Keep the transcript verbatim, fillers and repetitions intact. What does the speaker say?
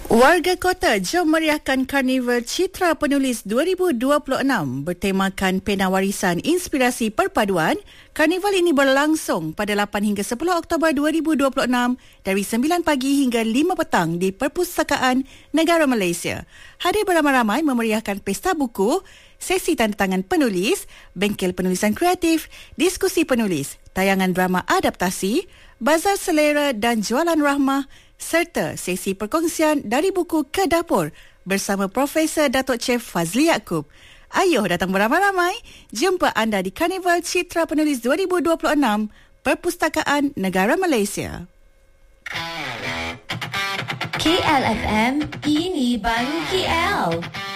Warga kota jom meriahkan Karnival Citra Penulis dua ribu dua puluh enam bertemakan Pena Warisan Inspirasi Perpaduan. Karnival ini berlangsung pada lapan hingga sepuluh Oktober dua ribu dua puluh enam dari sembilan pagi hingga lima petang di Perpustakaan Negara Malaysia. Hadir beramai-ramai memeriahkan pesta buku, sesi tanda tangan penulis, bengkel penulisan kreatif, diskusi penulis, tayangan drama adaptasi, bazar selera dan jualan rahmah serta sesi perkongsian dari buku ke dapur bersama Profesor Datuk Chef Fazli Yaakob. Ayuh datang beramai-ramai, jumpa anda di Karnival Citra Penulis dua ribu dua puluh enam Perpustakaan Negara Malaysia. K L F M, ini baru K L.